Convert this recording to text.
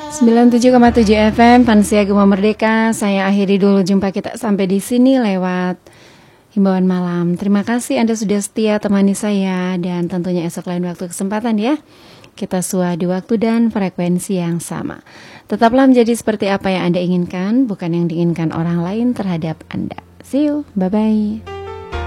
97,7 FM Pansia Gema Merdeka. Saya akhiri dulu jumpa kita sampai di sini lewat himbauan malam. Terima kasih Anda sudah setia temani saya, dan tentunya esok lain waktu kesempatan ya. Kita sua di waktu dan frekuensi yang sama. Tetaplah menjadi seperti apa yang Anda inginkan, bukan yang diinginkan orang lain terhadap Anda. See you, bye-bye.